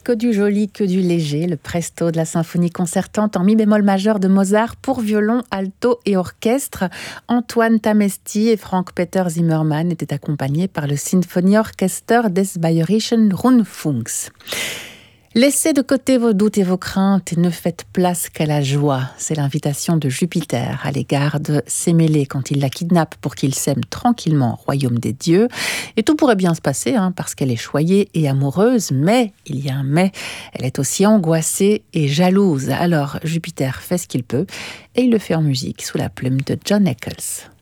Que du joli, que du léger, le presto de la symphonie concertante en mi bémol majeur de Mozart pour violon, alto et orchestre. Antoine Tamesti et Frank-Peter Zimmermann étaient accompagnés par le Sinfonieorchester des Bayerischen Rundfunks. Laissez de côté vos doutes et vos craintes et ne faites place qu'à la joie. C'est l'invitation de Jupiter à l'égard de Sémélé quand il la kidnappe pour qu'il sème tranquillement au royaume des dieux. Et tout pourrait bien se passer parce qu'elle est choyée et amoureuse, mais, il y a un mais, elle est aussi angoissée et jalouse. Alors Jupiter fait ce qu'il peut et il le fait en musique sous la plume de John Eccles.